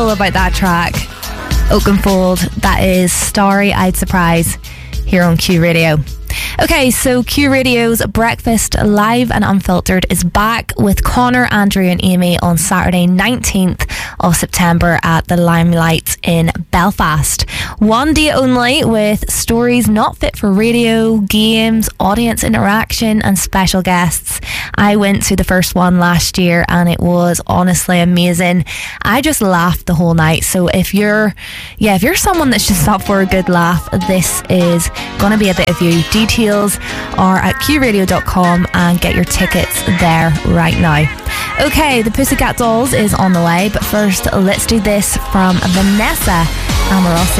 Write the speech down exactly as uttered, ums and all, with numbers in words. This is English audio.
feel about that track? Oakenfold, that is Starry Eyed Surprise here on Q Radio. Okay, so Q Radio's Breakfast Live and Unfiltered is back with Connor, Andrew and Amy on Saturday nineteenth of September at the Limelight in Belfast. One day only, with stories not fit for radio, games, audience interaction and special guests. I went to the first one last year and it was honestly amazing. I just laughed the whole night. So if you're yeah, if you're someone that's just up for a good laugh, this is gonna be a bit of you. Details are at q radio dot com and get your tickets there right now. Okay, the Pussycat Dolls is on the way, but first let's do this from Vanessa Amorosi.